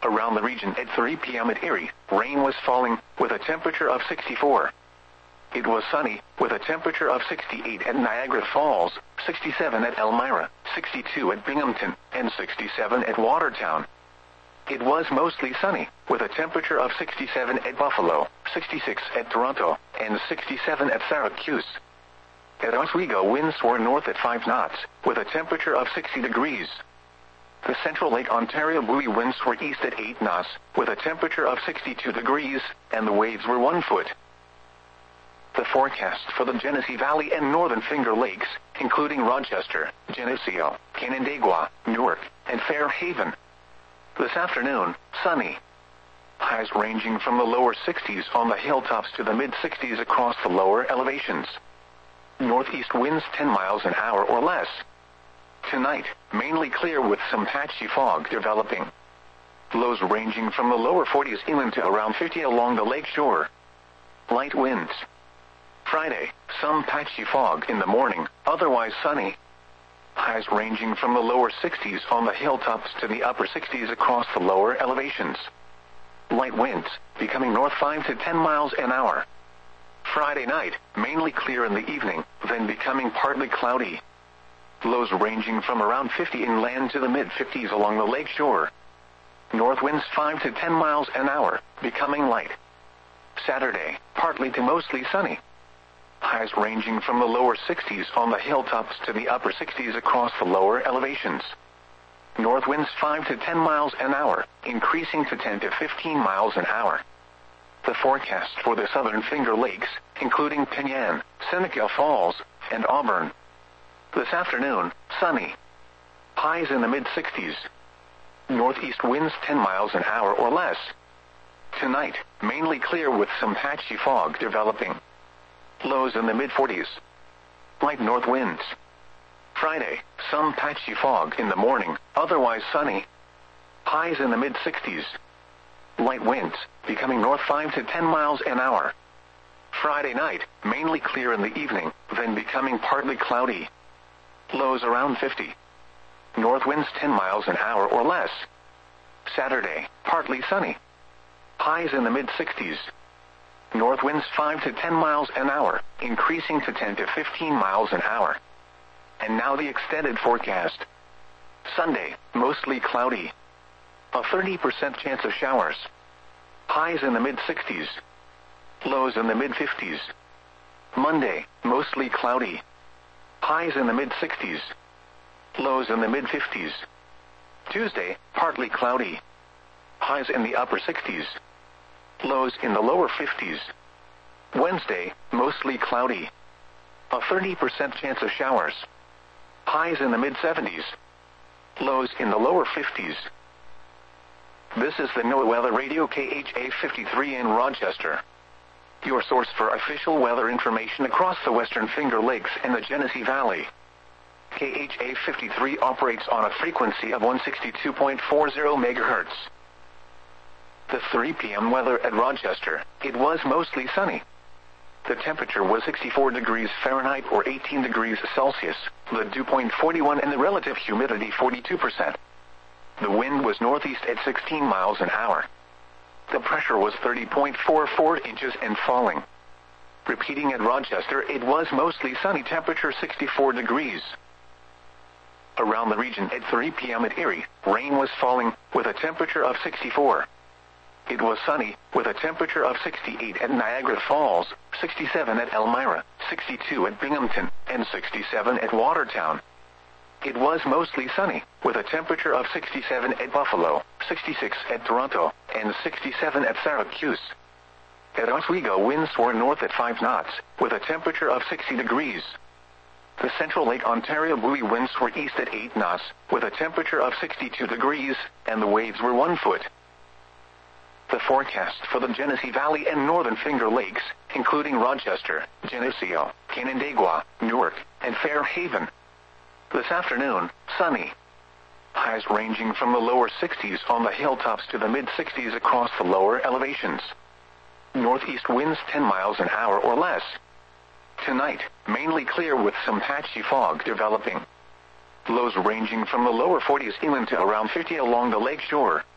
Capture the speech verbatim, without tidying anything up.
Around the region at three p m at Erie, rain was falling, with a temperature of sixty-four. It was sunny, with a temperature of sixty-eight at Niagara Falls, sixty-seven at Elmira, sixty-two at Binghamton, and sixty-seven at Watertown. It was mostly sunny, with a temperature of sixty-seven at Buffalo, sixty-six at Toronto, and sixty-seven at Syracuse. At Oswego, winds were north at five knots, with a temperature of sixty degrees. The Central Lake Ontario buoy winds were east at eight knots, with a temperature of sixty-two degrees, and the waves were one foot. The forecast for the Genesee Valley and Northern Finger Lakes, including Rochester, Geneseo, Canandaigua, Newark, and Fairhaven. This afternoon, sunny. Highs ranging from the lower sixties on the hilltops to the mid-sixties across the lower elevations. Northeast winds ten miles an hour or less. Tonight, mainly clear with some patchy fog developing. Lows ranging from the lower forties inland to around fifty along the lake shore. Light winds. Friday, some patchy fog in the morning, otherwise sunny. Highs ranging from the lower sixties on the hilltops to the upper sixties across the lower elevations. Light winds, becoming north five to ten miles an hour. Friday night, mainly clear in the evening, then becoming partly cloudy. Lows ranging from around fifty inland to the mid-fifties along the lake shore. North winds five to ten miles an hour, becoming light. Saturday, partly to mostly sunny. Highs ranging from the lower sixties on the hilltops to the upper sixties across the lower elevations. North winds five to ten miles an hour, increasing to ten to fifteen miles an hour. The forecast for the Southern Finger Lakes, including Penyan, Seneca Falls, and Auburn. This afternoon, sunny. Highs in the mid-sixties. Northeast winds ten miles an hour or less. Tonight, mainly clear with some patchy fog developing. Lows in the mid-forties. Light north winds. Friday, some patchy fog in the morning, otherwise sunny. Highs in the mid-sixties. Light winds, becoming north five to ten miles an hour. Friday night, mainly clear in the evening, then becoming partly cloudy. Lows around fifty. North winds ten miles an hour or less. Saturday, partly sunny. Highs in the mid-sixties. North winds five to ten miles an hour, increasing to ten to fifteen miles an hour. And now the extended forecast. Sunday, mostly cloudy. A thirty percent chance of showers. Highs in the mid-sixties. Lows in the mid-fifties. Monday, mostly cloudy. Highs in the mid-sixties. Lows in the mid-fifties. Tuesday, partly cloudy. Highs in the upper sixties. Lows in the lower fifties. Wednesday, mostly cloudy. A thirty percent chance of showers. Highs in the mid-seventies. Lows in the lower fifties. This is the NOAA Weather Radio K H A fifty-three in Rochester. Your source for official weather information across the Western Finger Lakes and the Genesee Valley. K H A fifty-three operates on a frequency of one sixty-two point four zero megahertz. The three p m weather at Rochester, it was mostly sunny. The temperature was sixty-four degrees Fahrenheit or eighteen degrees Celsius, the dew point forty-one and the relative humidity forty-two percent. The wind was northeast at sixteen miles an hour. The pressure was thirty point four four inches and falling. Repeating at Rochester, it was mostly sunny, temperature sixty-four degrees. Around the region at three p m at Erie, rain was falling, with a temperature of sixty-four. It was sunny, with a temperature of sixty-eight at Niagara Falls, sixty-seven at Elmira, sixty-two at Binghamton, and sixty-seven at Watertown. It was mostly sunny, with a temperature of sixty-seven at Buffalo, sixty-six at Toronto, and sixty-seven at Syracuse. At Oswego, winds were north at five knots, with a temperature of sixty degrees. The Central Lake Ontario buoy winds were east at eight knots, with a temperature of sixty-two degrees, and the waves were one foot. The forecast for the Genesee Valley and Northern Finger Lakes, including Rochester, Geneseo, Canandaigua, Newark, and Fairhaven. This afternoon, sunny. Highs ranging from the lower sixties on the hilltops to the mid-sixties across the lower elevations. Northeast winds ten miles an hour or less. Tonight, mainly clear with some patchy fog developing. Lows ranging from the lower forties inland to around fifty along the lake shore.